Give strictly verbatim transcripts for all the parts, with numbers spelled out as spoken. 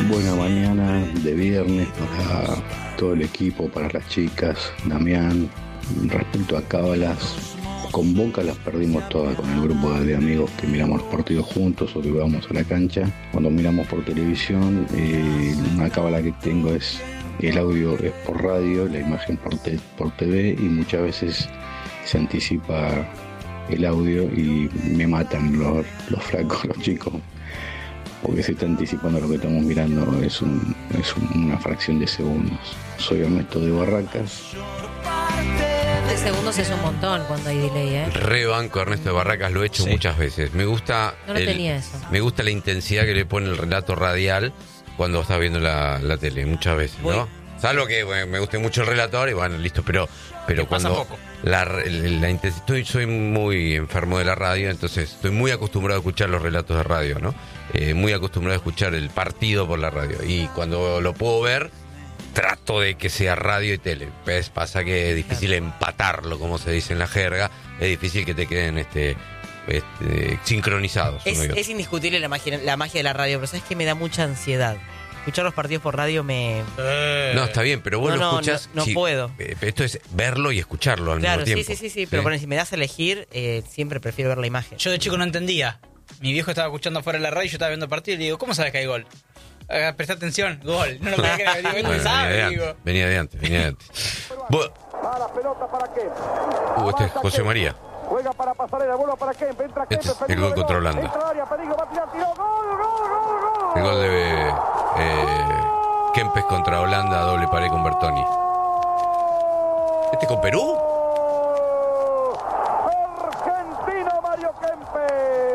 Buena mañana de viernes para todo el equipo, para las chicas, Damián. Respecto a cábalas, con Boca las perdimos todas con el grupo de amigos que miramos los partidos juntos o que vamos a la cancha. Cuando miramos por televisión, eh, una cábala que tengo es el audio es por radio, la imagen por, te, por T V, y muchas veces se anticipa el audio y me matan los, los flacos, los chicos, porque se está anticipando lo que estamos mirando, es, un, es una fracción de segundos. Soy Ernesto de Barracas. De segundos es un montón cuando hay delay, ¿eh? Rebanco Ernesto de Barracas, lo he hecho sí. muchas veces. Me gusta no lo el, tenía eso. Me gusta la intensidad que le pone el relato radial cuando estás viendo la, la tele, muchas veces, ¿no? Voy. Salvo que bueno, me guste mucho el relator y bueno, listo, pero pero cuando la, la, la intensidad, estoy, soy muy enfermo de la radio, entonces estoy muy acostumbrado a escuchar los relatos de radio, ¿no? Eh, muy acostumbrado a escuchar el partido por la radio, y cuando lo puedo ver trato de que sea radio y tele. Pues pasa que es difícil claro. empatarlo, como se dice en la jerga. Es difícil que te queden este, este sincronizados. Es, es indiscutible la magia, la magia de la radio, pero ¿sabes qué? Me da mucha ansiedad. Escuchar los partidos por radio me... No, está bien, pero vos no, lo no, escuchás... No, no si, puedo. Esto es verlo y escucharlo al claro, mismo tiempo. Sí, sí, sí, sí, pero bueno, si me das a elegir, eh, siempre prefiero ver la imagen. Yo de chico no entendía. Mi viejo estaba escuchando afuera de la radio y yo estaba viendo el partido y le digo, ¿cómo sabes que hay gol? Uh, presta atención, gol. No lo podía creer. Digo, bueno, sabe, venía, digo. de venía de antes, venía de antes. Bo- uh, este es José María. Juega para pasar el vuelo para Kemp, entra Kemp, este es el gol contra Holanda. El gol de eh, Kempes contra Holanda, doble pared con Bertoni. ¿Este con Perú? Argentino Mario Kempes.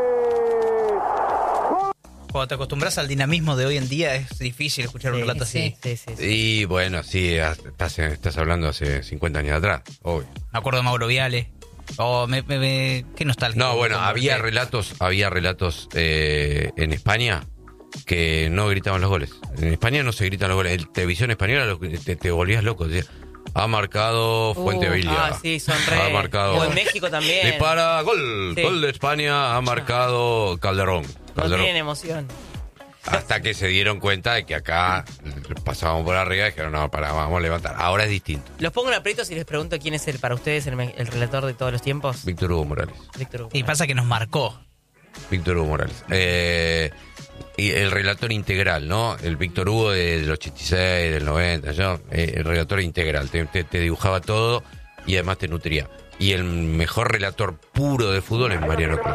Cuando te acostumbras al dinamismo de hoy en día es difícil escuchar sí, un relato así. Sí, sí, sí. Y bueno, sí, estás, estás hablando hace cincuenta años atrás, obvio. Me acuerdo de Mauro Viale. Oh, me, me, me, qué nostalgia. No, bueno, había relatos, había relatos eh, en España que no gritaban los goles. En España no se gritan los goles. En televisión española te, te volvías loco. Decía, ha marcado Fuentevillas. Uh, ah, sí, son re. Ha marcado. O en México también. Dispara, gol. Sí. Gol de España, ha marcado Calderón. Calderón. No tienen emoción. Hasta que se dieron cuenta de que acá pasábamos por arriba y dijeron, no, para, vamos a levantar. Ahora es distinto. Los pongo en aprietos y les pregunto quién es el para ustedes el, el relator de todos los tiempos. Víctor Hugo Morales. Víctor Hugo y pasa que nos marcó. Víctor Hugo Morales. Eh, y el relator integral, ¿no? El Víctor Hugo del ochenta y seis, del noventa, ¿no? Eh, el relator integral. Te, te, te dibujaba todo y además te nutría. Y el mejor relator puro de fútbol es Mariano Cruz.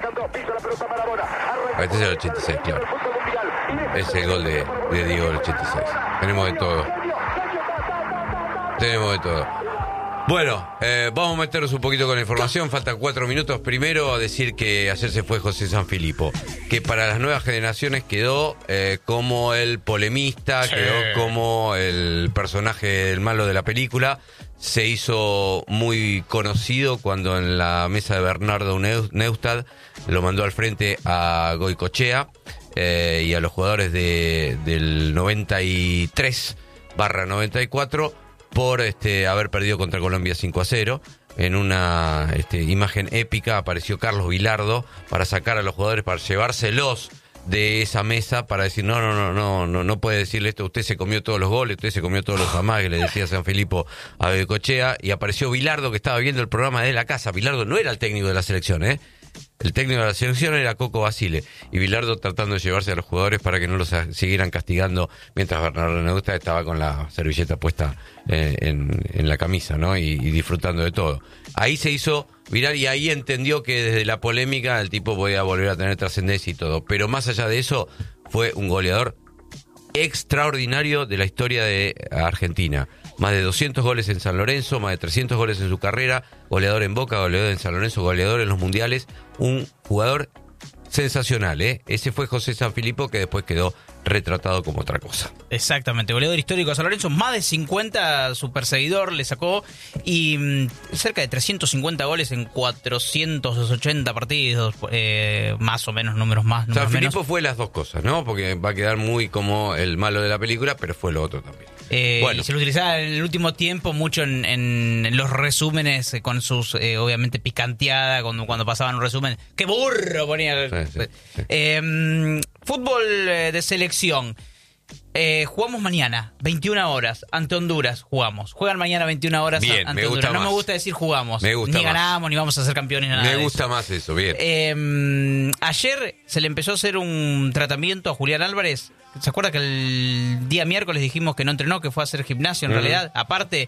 Este es el ochenta y seis, claro. Es el gol de, de Diego del ochenta y seis. Tenemos de todo. Tenemos de todo. Bueno, eh, vamos a meternos un poquito con la información. Faltan cuatro minutos. Primero, decir que ayer se fue José Sanfilippo, que para las nuevas generaciones quedó eh, como el polemista, sí. quedó como el personaje del malo de la película. Se hizo muy conocido cuando en la mesa de Bernardo Neustadt lo mandó al frente a Goicoechea eh, y a los jugadores de, del noventa y tres barra noventa y cuatro por este haber perdido contra Colombia cinco a cero. En una este, imagen épica apareció Carlos Vilardo para sacar a los jugadores, para llevárselos de esa mesa, para decir, no, no, no, no, no, no puede decirle esto, usted se comió todos los goles, usted se comió todos los amagues, le decía Sanfilippo a Goicoechea, y apareció Vilardo, que estaba viendo el programa de la casa. Vilardo no era el técnico de la selección, ¿eh? El técnico de la selección era Coco Basile, y Vilardo tratando de llevarse a los jugadores para que no los siguieran castigando, mientras Bernardo Neustadt estaba con la servilleta puesta eh, en, en la camisa, ¿no? Y, y disfrutando de todo. Ahí se hizo viral y ahí entendió que desde la polémica el tipo podía volver a tener trascendencia y todo. Pero más allá de eso, fue un goleador extraordinario de la historia de Argentina. Más de doscientos goles en San Lorenzo, más de trescientos goles en su carrera, goleador en Boca, goleador en San Lorenzo, goleador en los mundiales, un jugador sensacional, ¿eh? Ese fue José Sanfilippo, que después quedó retratado como otra cosa. Exactamente, goleador histórico de San Lorenzo, más de cincuenta su perseguidor le sacó, y mmm, cerca de trescientos cincuenta goles en cuatrocientos ochenta partidos, eh, más o menos, números más, números Sanfilippo menos. Fue las dos cosas, ¿no? Porque va a quedar muy como el malo de la película, pero fue lo otro también. Eh, bueno. Y se lo utilizaba en el último tiempo mucho en, en, en los resúmenes, eh, con sus, eh, obviamente, picanteada, cuando, cuando pasaban un resumen. ¡Qué burro! Ponía. Sí, sí, sí. Eh, fútbol de selección. Eh, jugamos mañana, veintiuna horas, ante Honduras jugamos. Juegan mañana veintiuna horas Bien, ante me gusta Honduras. No más. me gusta decir jugamos. Me gusta ni más. ganamos, ni vamos a ser campeones, ni nada Me de gusta eso. más eso, bien. Eh, ayer se le empezó a hacer un tratamiento a Julián Álvarez. ¿Se acuerda que el día miércoles dijimos que no entrenó, que fue a hacer gimnasio en Mm. realidad? Aparte,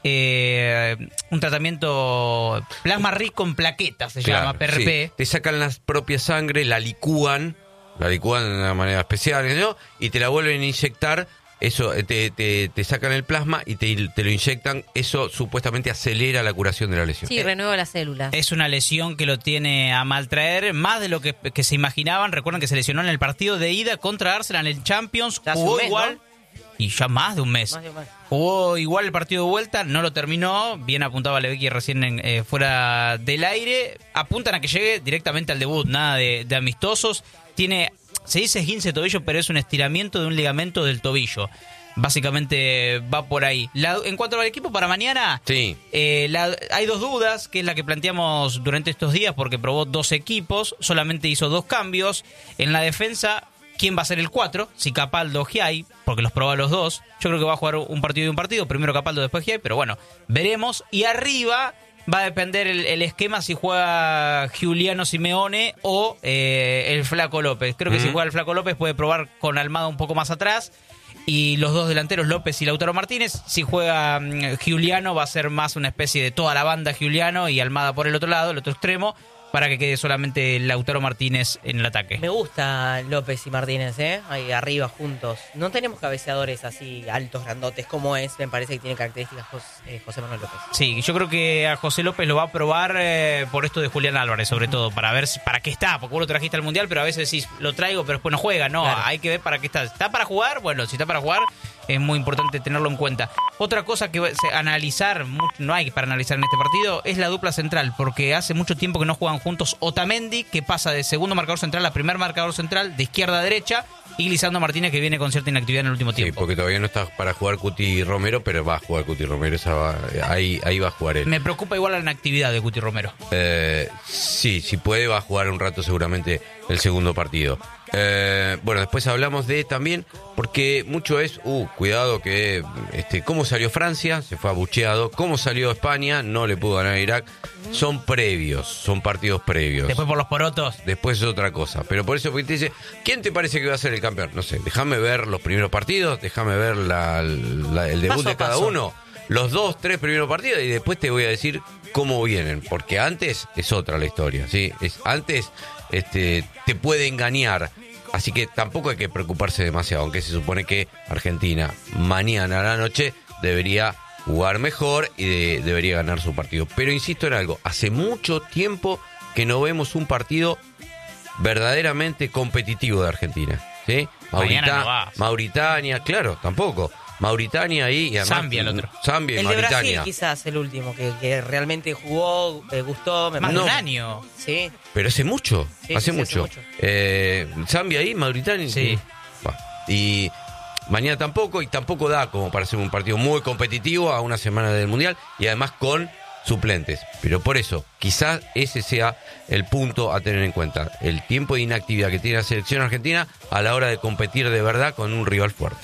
eh, un tratamiento plasma rico en plaquetas, se Claro, llama, P R P. sí. Te sacan la propia sangre, la licúan, la licúan de una manera especial, ¿no? Y te la vuelven a inyectar. Eso, te, te, te sacan el plasma y te, te lo inyectan. Eso supuestamente acelera la curación de la lesión. Sí, renueva las células. Es una lesión que lo tiene a maltraer, más de lo que, que se imaginaban. Recuerden que se lesionó en el partido de ida contra Arsenal en Champions. Ya hace Jugó un mes, igual. ¿no? Y ya más de un mes. Más de un mes. Jugó igual el partido de vuelta, no lo terminó. Bien apuntaba Levecki recién en, eh, fuera del aire. Apuntan a que llegue directamente al debut, nada de, de amistosos. Tiene, se dice esguince de tobillo, pero es un estiramiento de un ligamento del tobillo. Básicamente va por ahí. La, en cuanto al equipo para mañana, Sí. eh, la, hay dos dudas, que es la que planteamos durante estos días, porque probó dos equipos, solamente hizo dos cambios. En la defensa, ¿quién va a ser el cuatro? Si Capaldo o Giai, porque los probó a los dos. Yo creo que va a jugar un partido y un partido, primero Capaldo, después Giai, pero bueno, veremos. Y arriba va a depender el, el esquema si juega Giuliano Simeone o eh, el Flaco López. Creo que Mm. si juega el Flaco López puede probar con Almada un poco más atrás. Y los dos delanteros, López y Lautaro Martínez. Si juega um, Giuliano, va a ser más una especie de toda la banda Giuliano y Almada por el otro lado, el otro extremo, para que quede solamente Lautaro Martínez en el ataque. Me gusta López y Martínez, ¿eh? Ahí arriba juntos. No tenemos cabeceadores así altos, grandotes como es. Me parece que tiene características Jos- eh, José Manuel López. Sí, yo creo que a José López lo va a probar eh, por esto de Julián Álvarez, sobre todo, para ver si- para qué está, porque vos lo trajiste al Mundial, pero a veces decís, lo traigo, pero después no juega. No, Claro. hay que ver para qué está. ¿Está para jugar? Bueno, si está para jugar, es muy importante tenerlo en cuenta. Otra cosa que se- analizar, mu- no hay para analizar en este partido, es la dupla central, porque hace mucho tiempo que no juegan juntos Otamendi, que pasa de segundo marcador central a primer marcador central, de izquierda a derecha, y Lisandro Martínez, que viene con cierta inactividad en el último Sí, tiempo. porque todavía no está para jugar Cuti Romero, pero va a jugar Cuti Romero. Esa va- ahí, ahí va a jugar él. Me preocupa igual la inactividad de Guti Romero. Eh, sí, si puede va a jugar un rato seguramente el segundo partido. Eh, bueno, después hablamos de también, porque mucho es, uh, cuidado que, este, cómo salió Francia, se fue abucheado, cómo salió España, no le pudo ganar a Irak, son previos, son partidos previos. Después por los porotos. Después es otra cosa, pero por eso porque te dice, ¿quién te parece que va a ser el campeón? No sé, déjame ver los primeros partidos, déjame ver la, la- el debut Paso a de cada paso. uno, los dos, tres primeros partidos y después te voy a decir cómo vienen, porque antes es otra la historia, ¿sí? Es, antes este, te puede engañar, así que tampoco hay que preocuparse demasiado, aunque se supone que Argentina mañana a la noche debería jugar mejor y de- debería ganar su partido. Pero insisto en algo, hace mucho tiempo que no vemos un partido verdaderamente competitivo de Argentina, ¿sí? Mañana Maurita- no va. Mauritania, claro, tampoco. Mauritania ahí y además, Zambia el otro. Zambia y El de Brasil Mauritania. quizás el último, que, que realmente jugó, eh, gustó. Me Más parece. de un año. Sí. Pero hace mucho, Sí, hace sí, sí, mucho. hace mucho. Eh, Zambia ahí, Mauritania. Sí. Va. Y mañana tampoco, y tampoco da como para hacer un partido muy competitivo a una semana del Mundial y además con suplentes. Pero por eso, quizás ese sea el punto a tener en cuenta. El tiempo de inactividad que tiene la selección argentina a la hora de competir de verdad con un rival fuerte.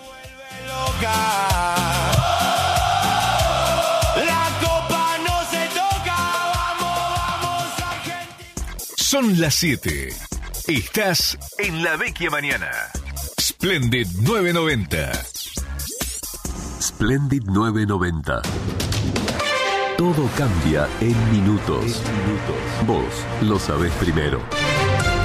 La copa no se toca, vamos, vamos Argentina. Son las siete. Estás en La Vecchia Mañana. Splendid nueve noventa. Splendid nueve noventa. Todo cambia en minutos. Vos lo sabés primero.